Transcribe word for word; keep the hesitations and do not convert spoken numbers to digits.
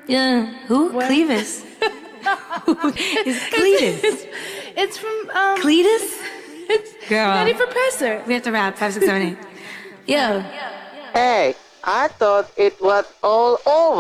Yeah. Who? What? Clevis. Who is Cletus? It's, it's from um. Cletus? It's Girl. Nutty Professor. We have to wrap. Five, six, seven, eight. Yo. Hey, I thought it was all over.